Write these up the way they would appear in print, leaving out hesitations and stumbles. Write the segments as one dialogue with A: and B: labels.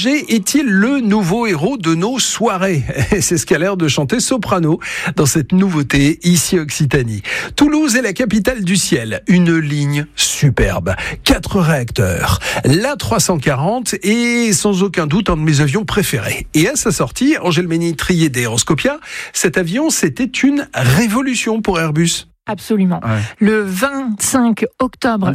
A: passager est-il le nouveau héros de nos soirées ? C'est ce qu'a l'air de chanter Soprano dans cette nouveauté ici Occitanie. Toulouse est la capitale du ciel. Une ligne superbe. 4 réacteurs. L'A340 est sans aucun doute un de mes avions préférés. Et à sa sortie, Angèle Ménitrier d'Aeroscopia, cet avion, c'était une révolution pour Airbus.
B: Absolument. Ouais. Le 25 octobre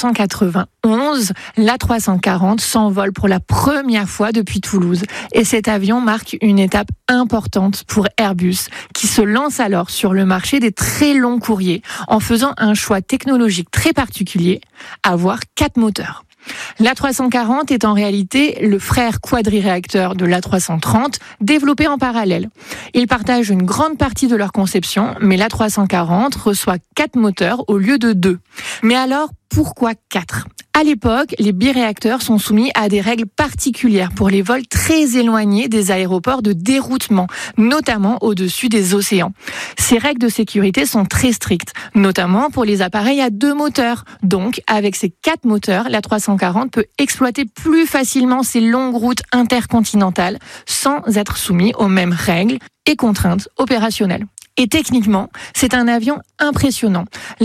B: 1991, l'A340 s'envole pour la première fois depuis Toulouse. Et cet avion marque une étape importante pour Airbus, qui se lance alors sur le marché des très longs courriers, en faisant un choix technologique très particulier, avoir 4 moteurs. L'A340 est en réalité le frère quadriréacteur de l'A330, développé en parallèle. Ils partagent une grande partie de leur conception, mais l'A340 reçoit 4 moteurs au lieu de 2. Mais alors, pourquoi 4 ? À l'époque, les biréacteurs sont soumis à des règles particulières pour les vols très éloignés des aéroports de déroutement, notamment au-dessus des océans. Ces règles de sécurité sont très strictes, notamment pour les appareils à 2 moteurs. Donc, avec ces 4 moteurs, l'A340 peut exploiter plus facilement ces longues routes intercontinentales sans être soumis aux mêmes règles et contraintes opérationnelles. Et techniquement, c'est un avion impressionnant.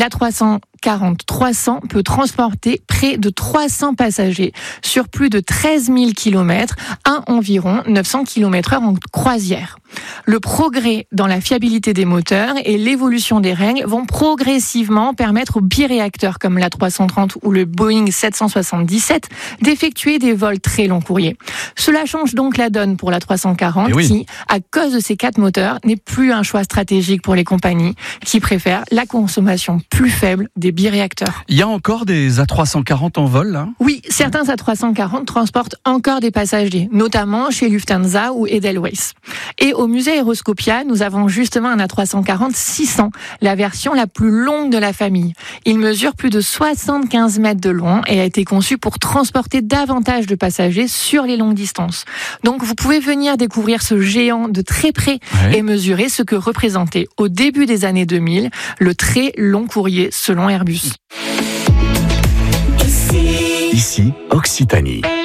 B: L'A340-300 peut transporter près de 300 passagers sur plus de 13 000 km à environ 900 km/h en croisière. Le progrès dans la fiabilité des moteurs et l'évolution des règles vont progressivement permettre aux biréacteurs comme l'A330 ou le Boeing 777 d'effectuer des vols très long courriers. Cela change donc la donne pour l'A340 qui, à cause de ces 4 moteurs, n'est plus un choix stratégique pour les compagnies qui préfèrent la consommation plus faible des biréacteurs.
C: Il y a encore des A340 en vol là ?
B: Oui, certains A340 transportent encore des passagers, notamment chez Lufthansa ou Edelweiss. Et au musée Aeroscopia, nous avons justement un A340-600, la version la plus longue de la famille. Il mesure plus de 75 mètres de long et a été conçu pour transporter davantage de passagers sur les longues distances. Donc vous pouvez venir découvrir ce géant de très près et mesurer ce que représentait au début des années 2000 le très long courrier selon Airbus.
D: Ici, Occitanie.